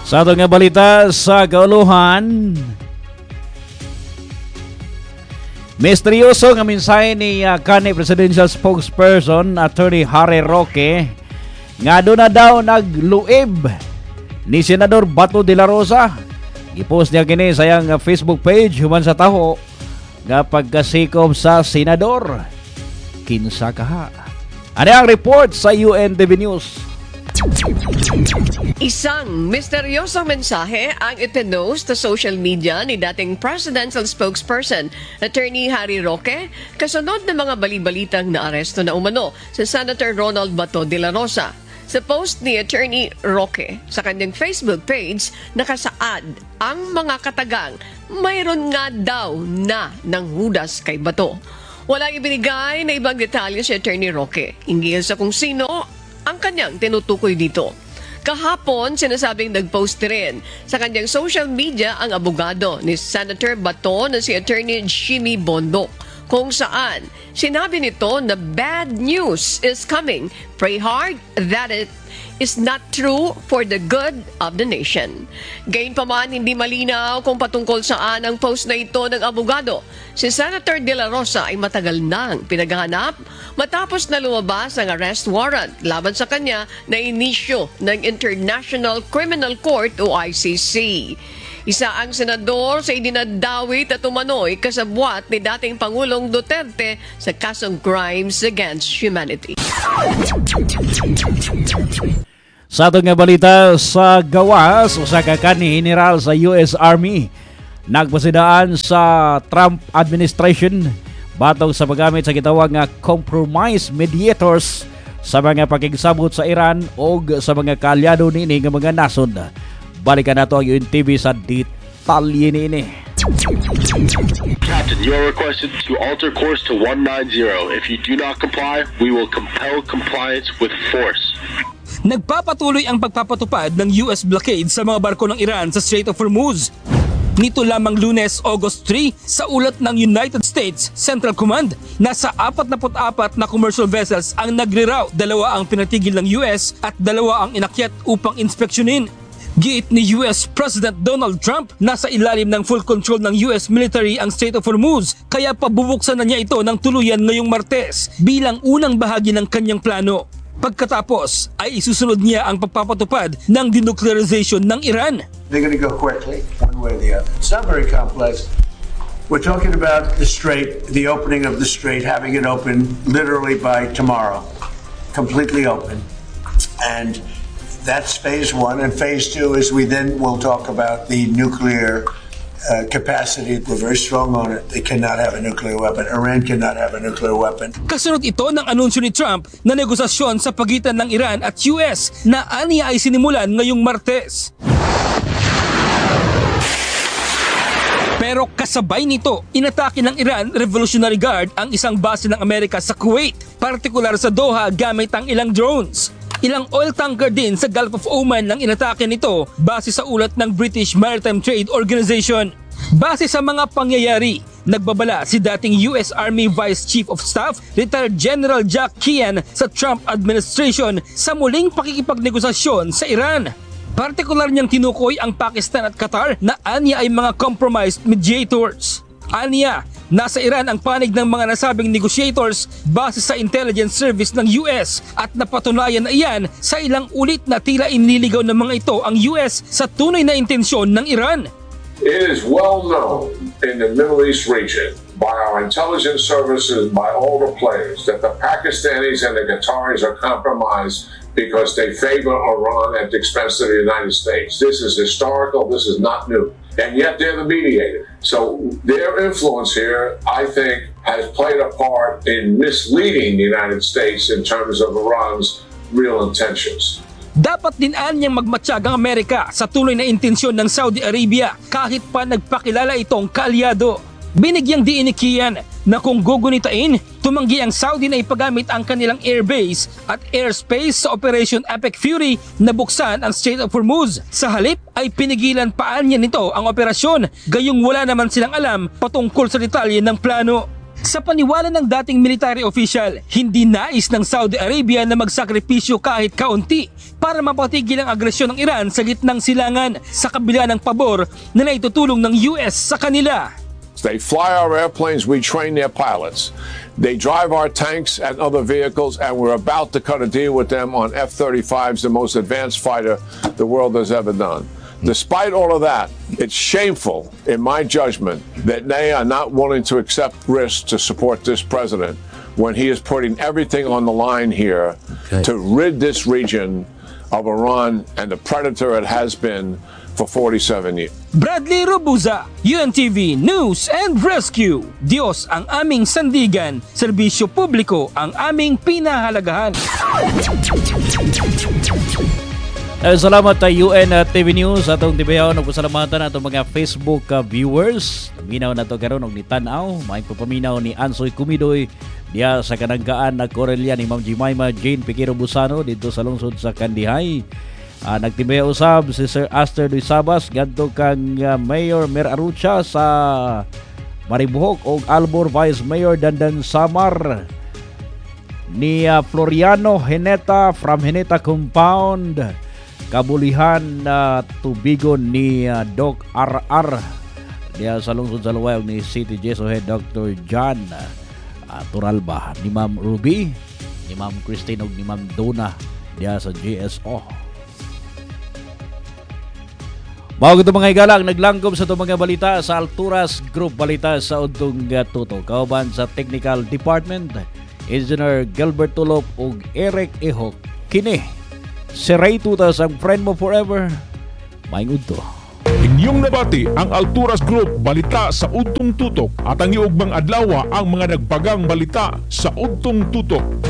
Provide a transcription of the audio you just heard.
Sa atong nga balita sa kauluhan, misteryoso nga mensahe ni kanhi presidential spokesperson Attorney Harry Roque nga doon na daw nagluib ni Senador Bato de la Rosa. I-post niya kini sa iyang Facebook page human sa taho nga pagkasikob sa senador. Kinsa kaha? Ano ang report sa UNTV News? Isang misteryosong mensahe ang ipinost sa social media ni dating presidential spokesperson Attorney Harry Roque kasunod ng mga balibalitang naaresto na umano si Senator Ronald Bato de la Rosa. Sa post ni Attorney Roque sa kanyang Facebook page, nakasaad ang mga katagang mayroon nga daw na nanghudas kay Bato. Walang ibinigay na ibang detalye si Attorney Roque hinggil sa kung sino ang kanyang tinutukoy dito. Kahapon, sinasabing nag-post rin sa kanyang social media ang abogado ni Senator Bato na si Attorney Jimmy Bondoc, kung saan sinabi nito na bad news is coming. Pray hard that it is not true for the good of the nation. Gayunpaman, hindi malinaw kung patungkol saan ang post na ito ng abogado. Si Senator De La Rosa ay matagal nang pinaghahanap matapos na lumabas ang arrest warrant laban sa kanya na inisyo ng International Criminal Court o ICC. Isa ang senador sa idinadawit at umano'y kasabwat ni dating Pangulong Duterte sa kasong crimes against humanity. Sa atong nga balita sa gawas, usa ka kanhi general sa US Army nagpasidaan sa Trump administration batong sa paggamit sa gitawag nga compromise mediators sa mga pakigsabot sa Iran o sa mga kaalyado niini nga mga nasod. Balikan nato ang UNTV sa detalye niini. Captain, you are requested to alter course to 190. If you do not comply, we will compel compliance with force. Nagpapatuloy ang pagpapatupad ng US blockade sa mga barko ng Iran sa Strait of Hormuz. Nito lamang Lunes, August 3, sa ulat ng United States Central Command, nasa 44 na commercial vessels ang nagreroute. 2 ang pinatigil ng US at 2 ang inakyat upang inspeksyonin. Giit ni US President Donald Trump, nasa ilalim ng full control ng US military ang Strait of Hormuz, kaya pabubuksan na niya ito ng tuluyan ngayong Martes bilang unang bahagi ng kanyang plano. Pagkatapos ay isusunod niya ang pagpapatupad ng denuclearization ng Iran. They're going to go quickly, one way or the other. It's not very complex. We're talking about the strait, the opening of the strait, having it open literally by tomorrow, completely open. And that's phase 1. And phase 2 is we then will talk about the nuclear capacity. We're very strong on it. They cannot have a nuclear weapon. Iran cannot have a nuclear weapon. Kasunod ito ng anunsyo ni Trump na negosasyon sa pagitan ng Iran at US na aniya ay sinimulan ngayong Martes. Pero kasabay nito, inatake ng Iran Revolutionary Guard ang isang base ng Amerika sa Kuwait, partikular sa Doha gamit ang ilang drones. Ilang oil tanker din sa Gulf of Oman nang inatake nito base sa ulat ng British Maritime Trade Organization. Base sa mga pangyayari, nagbabala si dating US Army Vice Chief of Staff Retired General Jack Keane sa Trump administration sa muling pakikipagnegosasyon sa Iran. Partikular niyang tinukoy ang Pakistan at Qatar na anya ay mga compromised mediators. Anya, nasa Iran ang panig ng mga nasabing negotiators base sa intelligence service ng US at napatunayan na iyan sa ilang ulit na tila inililigaw ng mga ito ang US sa tunay na intensyon ng Iran. It is well known in the Middle East region by our intelligence services, by all the players, that the Pakistanis and the Qataris are compromised because they favor Iran at the expense of the United States. This is historical, this is not new. And yet they're the mediator. So their influence here, I think, has played a part in misleading the United States in terms of Iran's real intentions. Dapat din anyang magmatsyag ang Amerika sa tuloy na intensyon ng Saudi Arabia kahit pa nagpakilala itong kaalyado. Binigyang diin ni Kian na kung gugunitain, tumanggi ang Saudi na ipagamit ang kanilang airbase at airspace sa Operation Epic Fury na buksan ang Strait of Hormuz. Sa halip ay pinigilan paan niya nito ang operasyon, gayong wala naman silang alam patungkol sa detalye ng plano. Sa paniwala ng dating military official, hindi nais ng Saudi Arabia na magsakripisyo kahit kaunti para mapatigil ang agresyon ng Iran sa gitnang silangan sa kabila ng pabor na naitutulong ng US sa kanila. They fly our airplanes, we train their pilots. They drive our tanks and other vehicles, and we're about to cut a deal with them on F-35s, the most advanced fighter the world has ever done. Despite all of that, it's shameful, in my judgment, that they are not willing to accept risks to support this president when he is putting everything on the line here to rid this region of Iran and the predator it has been for 47 years. Bradley Robuza, UNTV News and Rescue. Diyos ang aming sandigan, serbisyo publiko ang aming pinahalagahan. Salamat tayo UN TV News atong tibayaw. Nagpasalamatan atong mga Facebook viewers. Minaw na to karon og nitanaw. May papaminaw ni Ansoy Kumidoy diya sa kananggaan na Corellia ni Ma'am Jemima Jane Piquero Busano dito sa lungsod sa Kandihay. Nagtibayaw usab si Sir Aster Duisabas gadto kang Mayor Mer Arucha sa Maribohok og Albor Vice Mayor Dandan Samar ni Floriano Heneta from Heneta Compound. Kabulihan na tubigon ni Doc RR diya sa lungsod sa Luwayog ni City Jeso Head Dr. John Turalba, ni Ma'am Ruby, ni Ma'am Christine ug ni Ma'am Dona diya sa GSO. Mao gito mga igalang naglangkob sa itong mga balita sa Alturas Group Balita sa Udtong Tuto. Kauban sa Technical Department, Engineer Gilbert Tulop ug Eric Ehok. Kini si Ray Tutas ang friend mo forever. Maayong udto. Inyong nabati ang Alturas Group Balita sa Udtong Tutok at ang iugbang adlaw ang mga nagpagang balita sa Udtong Tutok.